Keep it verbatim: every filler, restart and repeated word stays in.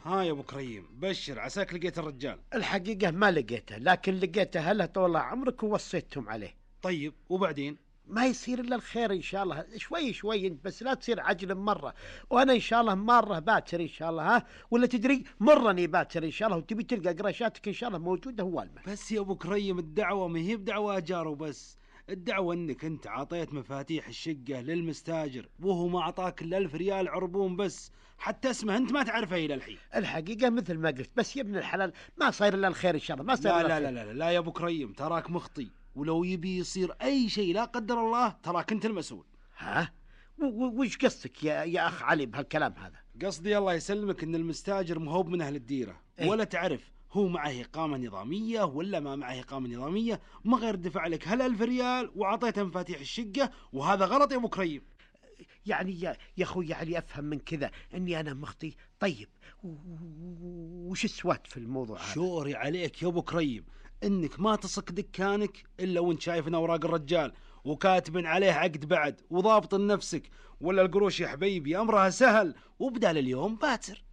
ها يا ابو كريم بشر، عساك لقيت الرجال. الحقيقة ما لقيته، لكن لقيته هلا طول عمرك ووصيتهم عليه. طيب وبعدين؟ ما يصير الا الخير ان شاء الله، شوي شوي انت بس لا تصير عجل مره، وانا ان شاء الله مره باكر ان شاء الله. ها ولا تدري مرني باكر ان شاء الله، وتبي تلقى قراشاتك ان شاء الله موجوده والمه. بس يا ابو كريم الدعوه ما هي بدعوه اجار وبس، الدعوه انك انت عطيت مفاتيح الشقه للمستاجر وهو ما اعطاك الا ألف ريال عربون بس، حتى اسمه انت ما تعرفه الى الحين. الحقيقه مثل ما قلت، بس يا ابن الحلال ما صاير الا الخير ان شاء الله، ما صاير لا إلا لا, الخير. لا لا لا يا ابو كريم تراك مخطي، ولو يبي يصير اي شيء لا قدر الله تراك انت المسؤول. ها وش قصدك يا يا اخ علي بهالكلام هذا؟ قصدي الله يسلمك ان المستاجر مهوب من اهل الديره، ايه؟ ولا تعرف هو معه اقامه نظاميه ولا ما معه اقامه نظاميه، ما غير دفع لك هل ألف ريال وعطيته مفاتيح الشقه، وهذا غلط يا ابو كريم. يعني يا يا اخوي علي افهم من كذا اني انا مخطي. طيب وش السوات في الموضوع هذا؟ شوري عليك يا ابو كريم انك ما تصك دكانك الا وانت شايف ان اوراق الرجال وكاتب عليه عقد بعد وضابط لنفسك، ولا القروش يا حبيبي امرها سهل وبدال اليوم باتر.